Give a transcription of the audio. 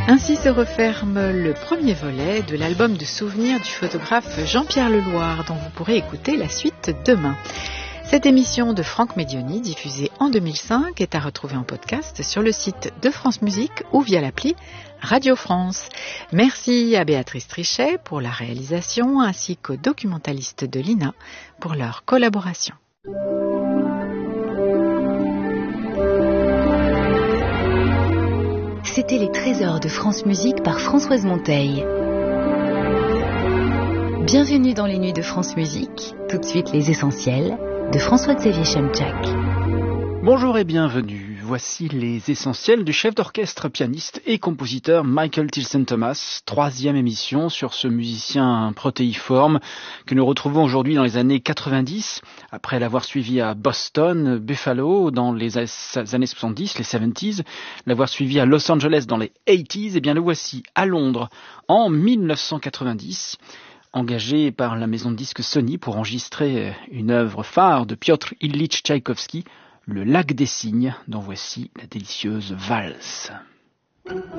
Ainsi se referme le premier volet de l'album de souvenirs du photographe Jean-Pierre Leloir, dont vous pourrez écouter la suite demain. Cette émission de Franck Medioni, diffusée en 2005, est à retrouver en podcast sur le site de France Musique ou via l'appli Radio France. Merci à Béatrice Trichet pour la réalisation, ainsi qu'aux documentalistes de l'INA pour leur collaboration. C'était les trésors de France Musique par Françoise Monteil. Bienvenue dans les nuits de France Musique. Tout de suite les essentiels de François-Xavier Chemchak. Bonjour et bienvenue. Voici les essentiels du chef d'orchestre, pianiste et compositeur Michael Tilson Thomas. 3e émission sur ce musicien protéiforme que nous retrouvons aujourd'hui dans les années 90, après l'avoir suivi à Boston, Buffalo dans les années 70, les 70s, l'avoir suivi à Los Angeles dans les 80s, et bien le voici à Londres en 1990. Engagé par la maison de disques Sony pour enregistrer une œuvre phare de Piotr Ilyich Tchaïkovski, Le Lac des Cygnes, dont voici la délicieuse valse.